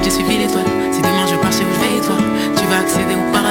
j'ai suivi l'étoile. Si demain je pars, je sais où je vais et toi. Tu vas accéder au paradis.